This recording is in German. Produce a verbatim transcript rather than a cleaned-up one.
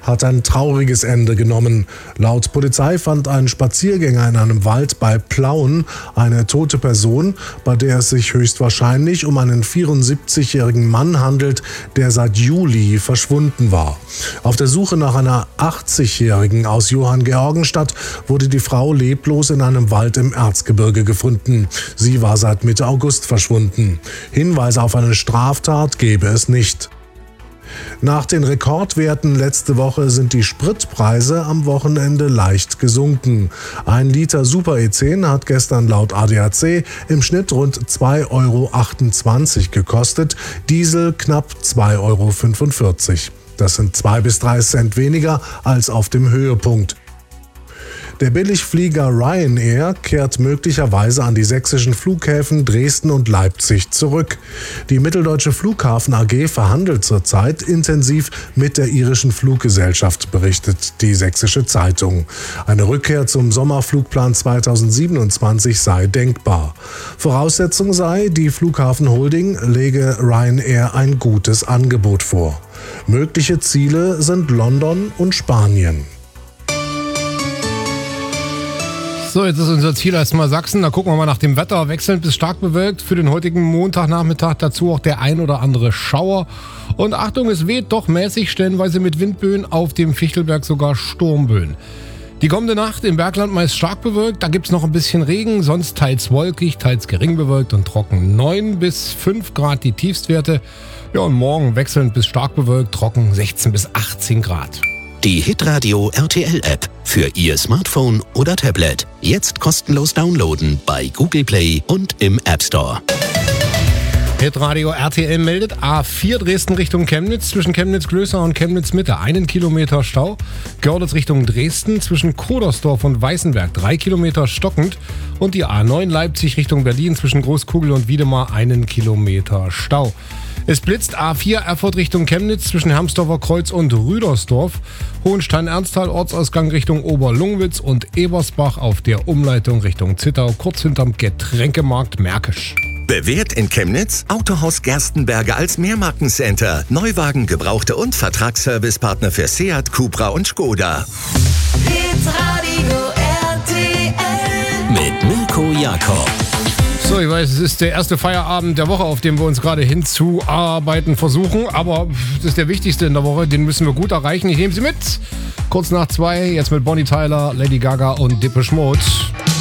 hat ein trauriges Ende genommen. Laut Polizei fand ein Spaziergänger in einem Wald bei Plauen eine tote Person, bei der es sich höchstwahrscheinlich um einen vierundsiebzigjährigen Mann handelt, der seit Juli verschwunden war. Auf der Suche nach einer achtzigjährigen aus Johanngeorgenstadt wurde die Frau leblos in einem Wald im Erzgebirge gefunden. Sie war seit Mitte August verschwunden. Hinweise auf eine Straftat gebe es nicht. Nach den Rekordwerten letzte Woche sind die Spritpreise am Wochenende leicht gesunken. Ein Liter Super E zehn hat gestern laut A D A C im Schnitt rund zwei Euro achtundzwanzig gekostet, Diesel knapp zwei Euro fünfundvierzig. Das sind zwei bis drei Cent weniger als auf dem Höhepunkt. Der Billigflieger Ryanair kehrt möglicherweise an die sächsischen Flughäfen Dresden und Leipzig zurück. Die Mitteldeutsche Flughafen A G verhandelt zurzeit intensiv mit der irischen Fluggesellschaft, berichtet die Sächsische Zeitung. Eine Rückkehr zum Sommerflugplan zweitausendsiebenundzwanzig sei denkbar. Voraussetzung sei, die Flughafen Holding lege Ryanair ein gutes Angebot vor. Mögliche Ziele sind London und Spanien. So, jetzt ist unser Ziel erstmal Sachsen. Da gucken wir mal nach dem Wetter. Wechselnd bis stark bewölkt für den heutigen Montagnachmittag. Dazu auch der ein oder andere Schauer. Und Achtung, es weht doch mäßig, stellenweise mit Windböen, auf dem Fichtelberg sogar Sturmböen. Die kommende Nacht im Bergland meist stark bewölkt. Da gibt es noch ein bisschen Regen, sonst teils wolkig, teils gering bewölkt und trocken. neun bis fünf Grad die Tiefstwerte. Ja, und morgen wechselnd bis stark bewölkt, trocken sechzehn bis achtzehn Grad. Die Hitradio R T L-App für Ihr Smartphone oder Tablet. Jetzt kostenlos downloaden bei Google Play und im App Store. Hitradio R T L meldet A vier Dresden Richtung Chemnitz, zwischen Chemnitz-Glößau und Chemnitz-Mitte einen Kilometer Stau. Görlitz Richtung Dresden, zwischen Kodersdorf und Weißenberg drei Kilometer stockend. Und die A neun Leipzig Richtung Berlin, zwischen Großkugel und Wiedemar einen Kilometer Stau. Es blitzt A vier Erfurt Richtung Chemnitz, zwischen Hermsdorfer Kreuz und Rüdersdorf. Hohenstein-Ernsthal Ortsausgang Richtung Oberlungwitz und Ebersbach auf der Umleitung Richtung Zittau, kurz hinterm Getränkemarkt Märkisch. Bewährt in Chemnitz, Autohaus Gerstenberger als Mehrmarkencenter, Neuwagen, Gebrauchte und Vertragsservicepartner für Seat, Cupra und Skoda. Hitradio R T L Mit Mirko Jakob. So, ich weiß, es ist der erste Feierabend der Woche, auf den wir uns gerade hinzuarbeiten versuchen, aber das ist der wichtigste in der Woche, den müssen wir gut erreichen. Ich nehme Sie mit. Kurz nach zwei, jetzt mit Bonnie Tyler, Lady Gaga und Depeche Mode.